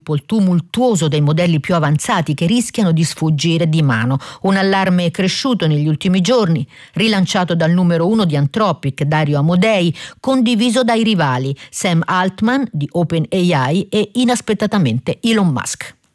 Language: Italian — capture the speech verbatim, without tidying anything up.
il tumultuoso dei modelli più avanzati che rischiano di sfuggire di mano. Un allarme cresciuto negli ultimi giorni, rilanciato dal numero uno di Anthropic, Dario Amodei, condiviso dai rivali Sam Altman di OpenAI e inaspettatamente Elon Musk.